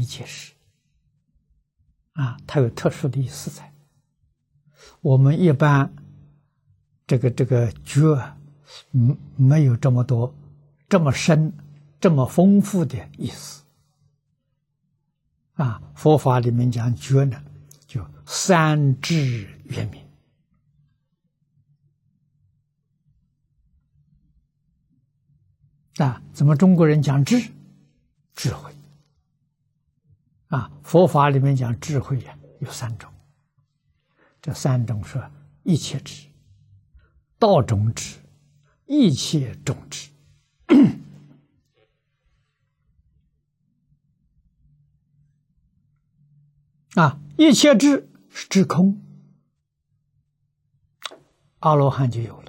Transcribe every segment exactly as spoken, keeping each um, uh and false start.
切事啊，它有特殊的色彩。我们一般这个这个觉，嗯，没有这么多、这么深、这么丰富的意思啊。佛法里面讲觉呢，就三智圆明啊。怎么中国人讲智？智慧啊。佛法里面讲智慧呀，有三种。这三种是一切智、道中智、一切中智。啊，一切智是智空，阿罗汉就有了。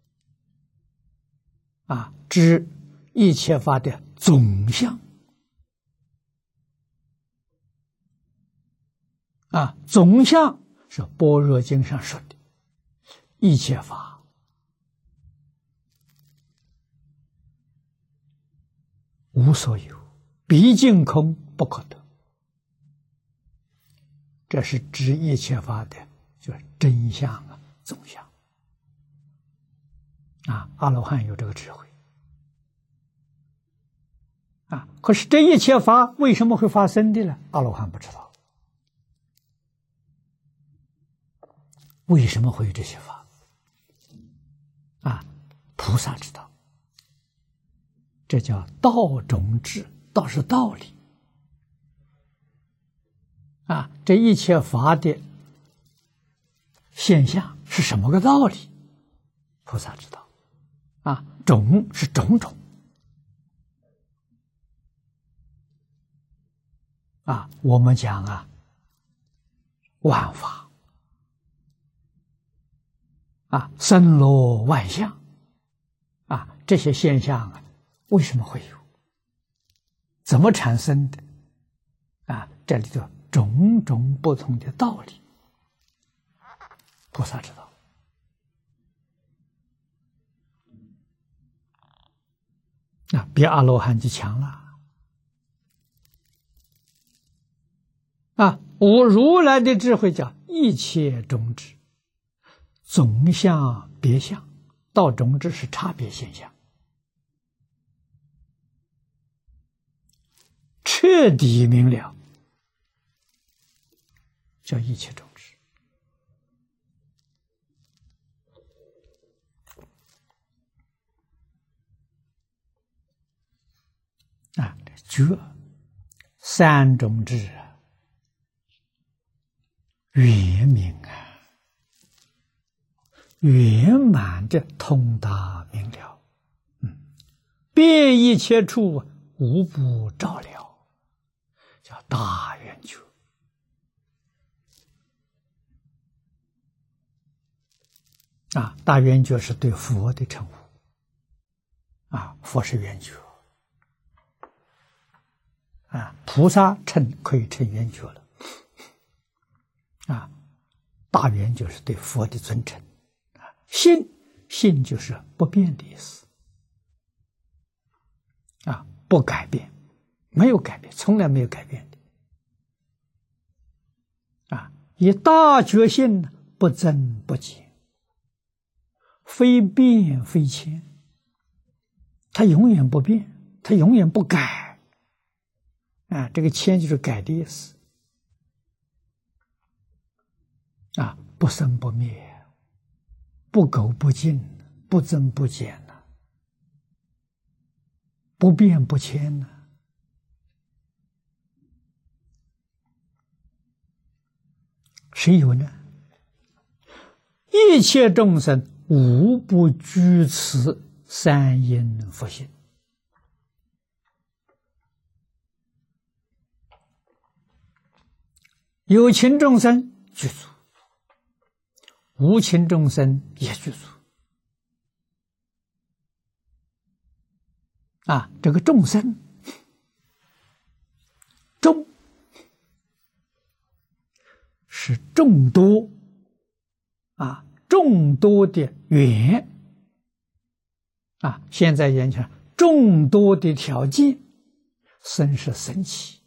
啊，知一切法的总相。啊，总相是《般若经》上说的，一切法无所有，毕竟空不可得。这是指一切法的，就是真相啊，总相啊。阿罗汉有这个智慧啊。可是这一切法为什么会发生的呢？阿罗汉不知道。为什么会有这些法啊？菩萨知道，这叫道中智，道是道理啊。这一切法的现象是什么个道理？菩萨知道啊。种是种种啊。我们讲啊，万法啊，森罗万象啊，这些现象啊，为什么会有？怎么产生的？啊，这里头种种不同的道理，菩萨知道。啊，比阿罗汉就强了。啊，我如来的智慧叫一切中智。总相别相，道中智是差别现象，彻底明了，叫一切中智啊。觉三种智啊，圆明啊，圆满的通达明了，嗯，遍一切处无不照了，叫大圆觉啊。大圆觉是对佛的称呼啊，佛是圆觉啊，菩萨称可以称圆觉了啊。大圆觉是对佛的尊称。性，性就是不变的意思啊，不改变，没有改变，从来没有改变的啊。以大觉性不增不减，非变非迁，它永远不变，它永远不改啊。这个迁就是改的意思啊，不生不灭，不垢不净，不增不减呐，不变不迁呐。谁有呢？一切众生无不具此三因佛性。有情众生具足，无情众生也具足啊。这个众生，众是众多啊，众多的缘啊。现在研究众多的条件，生是生起